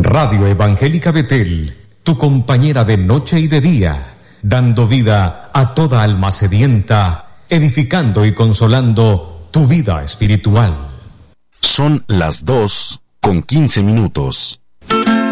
Radio Evangélica Betel, tu compañera de noche y de día, dando vida a toda alma sedienta, edificando y consolando tu vida espiritual. Son las 2:15.